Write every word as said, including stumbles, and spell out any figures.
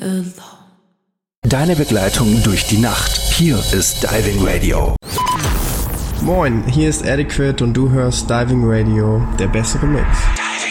alone. Deine Begleitung durch die Nacht. Hier ist Diving Radio. Moin, hier ist Adequate und du hörst Diving Radio, der bessere Mix. Diving